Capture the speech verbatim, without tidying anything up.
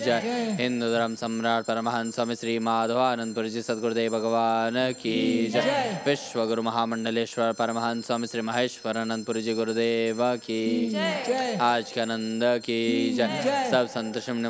जय। हिंदू धर्म सम्राट परमहंस स्वामी श्री माधवानंदपुरी जी सद्गुरुदेव भगवान की जय। विश्व गुरु महामंडलेश्वर परमहंस स्वामी श्री महेश्वरानंदपुरी जी गुरुदेव की जय। आज के आनंद की जय। सब संत